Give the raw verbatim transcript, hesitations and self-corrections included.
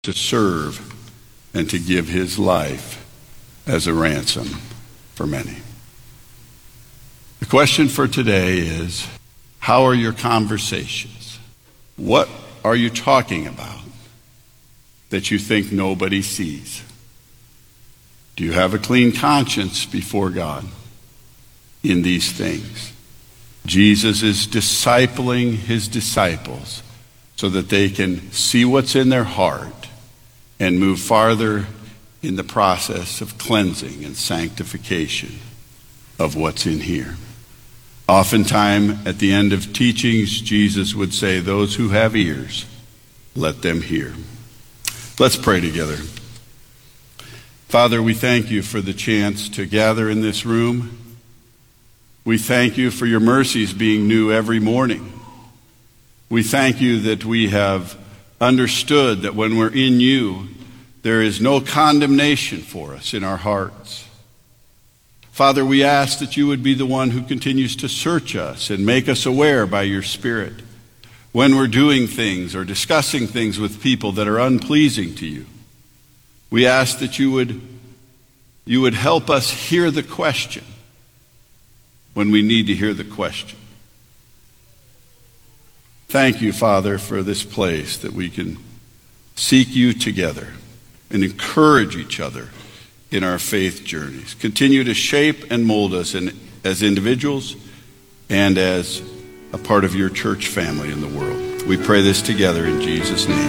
to serve and to give his life as a ransom for many. The question for today is, how are your conversations? What are you talking about that you think nobody sees? Do you have a clean conscience before God in these things? Jesus is discipling his disciples so that they can see what's in their heart and move farther in the process of cleansing and sanctification of what's in here. Oftentimes, at the end of teachings, Jesus would say, "Those who have ears, let them hear." Let's pray together. Father, we thank you for the chance to gather in this room. We thank you for your mercies being new every morning. We thank you that we have understood that when we're in you, there is no condemnation for us in our hearts. Father, we ask that you would be the one who continues to search us and make us aware by your Spirit when we're doing things or discussing things with people that are unpleasing to you. We ask that you would, you would help us hear the question when we need to hear the question. Thank you, Father, for this place that we can seek you together and encourage each other in our faith journeys. Continue to shape and mold us in, as individuals and as a part of your church family in the world. We pray this together in Jesus' name.